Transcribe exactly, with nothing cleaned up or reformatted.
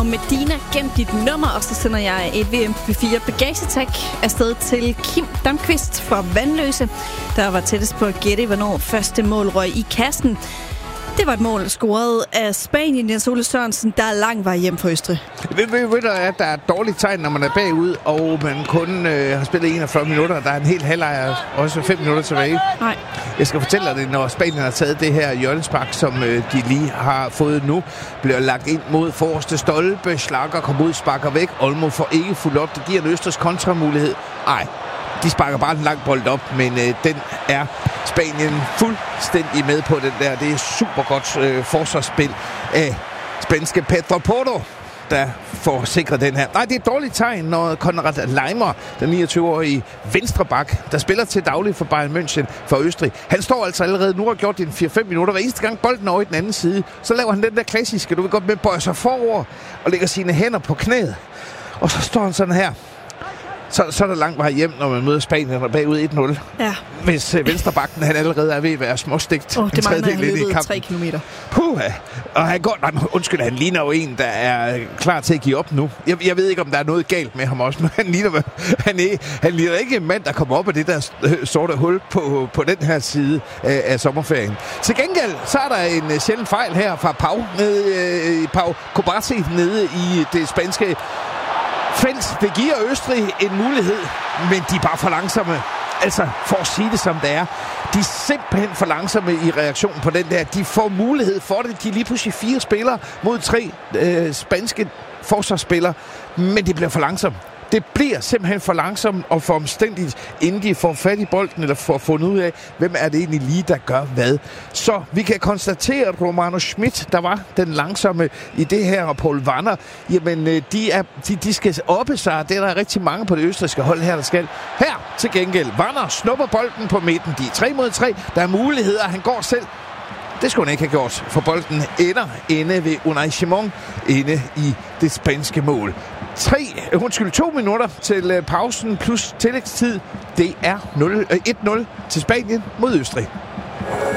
og Medina, gem dit nummer, og så sender jeg et V M på P fire bagagetag afsted til Kim Damqvist fra Vandløse, der var tættest på at gætte, hvornår første mål røg i kassen. Det var et mål scoret af Spanien, Jens Ole Sørensen, der er lang vej hjem fra Østrig. Ved, ved, ved du, at der er et dårligt tegn, når man er bagud, og man kun øh, har spillet enogfyrre minutter. Der er en hel halvleg, også fem minutter tilbage. Nej. Jeg skal fortælle dig det, når Spanien har taget det her hjørnespark, som øh, de lige har fået nu, bliver lagt ind mod forreste stolpe. Schlager kommer ud, sparker væk. Olmo får ikke fuldt op. Det giver en Østrigs kontramulighed. Ej, de sparker bare en lang bold op, men øh, den er Spanien fuldstændig med på den der. Det er super godt øh, forsvarsspil af spanske Pedro Porro, der får sikret den her. Nej, det er et dårligt tegn, når Konrad Leimer, den niogtyve-årige venstrebak, der spiller til daglig for Bayern München for Østrig. Han står altså allerede nu og gjort det i fire fem minutter. Hver eneste gang bolden over i den anden side, så laver han den der klassiske, du vil godt med, bøjer sig forover og lægger sine hænder på knæet. Og så står han sådan her. Så, så er der langt vej hjem, når man møder Spanien og bagud et nul. Ja. Hvis øh, venstrebakken han allerede er ved at være småstegt. Åh, oh, det mangler han løbet tre kilometer. Puh, og han går, nej, undskyld, han ligner jo en, der er klar til at give op nu. Jeg, jeg ved ikke, om der er noget galt med ham også, men han ligner, han er, han ligner ikke en mand, der kommer op af det der øh, sorte hul på, på den her side øh, af sommerferien. Til gengæld, så er der en øh, sjælden fejl her fra Pau, nede, øh, Pau Kubasi nede i det spanske felt. Det giver Østrig en mulighed, men de er bare for langsomme. Altså, for at sige det som det er. De er simpelthen for langsomme i reaktionen på den der. De får mulighed for det. De er lige pludselig fire spillere mod tre øh, spanske forsvarsspillere, men det bliver for langsomt. Det bliver simpelthen for langsomt og for omstændigt, inden de får fat i bolden, eller får fundet ud af, hvem er det egentlig lige, der gør hvad. Så vi kan konstatere, at Romano Schmidt, der var den langsomme i det her, og Paul Wanner, jamen de, er, de, de skal oppe sig. Det er der rigtig mange på det østrigske hold her, der skal. Her til gengæld, Wanner snupper bolden på midten. De er tre mod tre. Der er muligheder. Han går selv. Det skulle han ikke have gjort, for bolden ender inde ved Unai Simon, inde i det spanske mål. Tre, undskyld, to minutter til uh, pausen plus tillægstid. Det er et nul til Spanien mod Østrig.